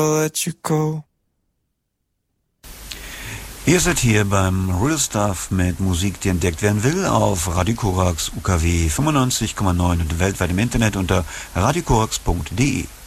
let you go. Ihr seid hier beim Real Stuff mit Musik, die entdeckt werden will, auf Radio Korax UKW 95,9 und weltweit im Internet unter radiokorax.de.